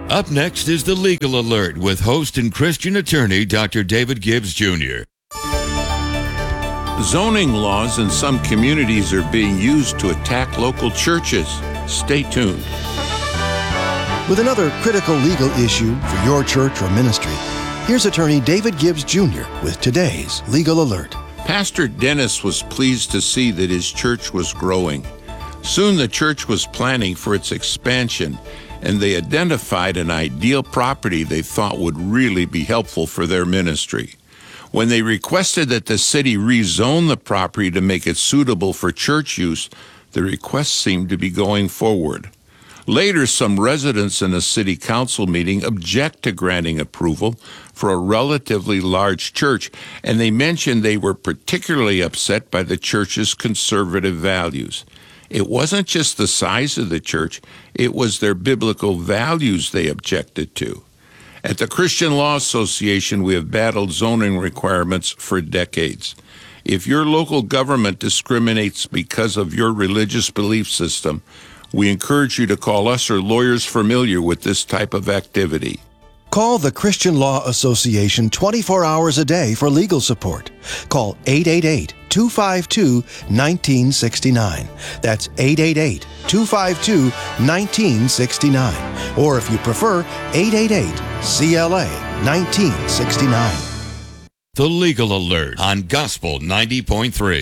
Up next is the Legal Alert with host and Christian attorney Dr. David Gibbs Jr. Zoning laws in some communities are being used to attack local churches. Stay tuned. With another critical legal issue for your church or ministry, here's attorney David Gibbs Jr. with today's Legal Alert. Pastor Dennis was pleased to see that his church was growing. Soon the church was planning for its expansion, and they identified an ideal property they thought would really be helpful for their ministry. When they requested that the city rezone the property to make it suitable for church use, the request seemed to be going forward. Later, some residents in a city council meeting object to granting approval for a relatively large church, and they mentioned they were particularly upset by the church's conservative values. It wasn't just the size of the church, it was their biblical values they objected to. At the Christian Law Association, we have battled zoning requirements for decades. If your local government discriminates because of your religious belief system, we encourage you to call us or lawyers familiar with this type of activity. Call the Christian Law Association 24 hours a day for legal support. Call 888-252-1969. That's 888-252-1969. Or if you prefer, 888-CLA-1969. The Legal Alert on Gospel 90.3.